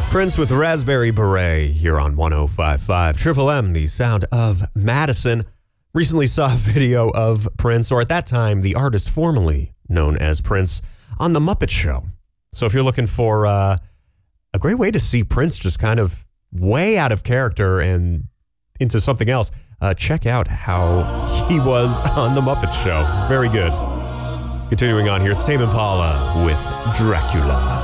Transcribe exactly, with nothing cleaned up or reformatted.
Prince with Raspberry Beret here on one oh five point five Triple M, the sound of Madison. Recently saw a video of Prince, or at that time, the artist formerly known as Prince, on The Muppet Show. So if you're looking for uh, a great way to see Prince just kind of way out of character and into something else, uh, check out how he was on The Muppet Show. Very good. Continuing on here, it's Tame Impala with Dracula.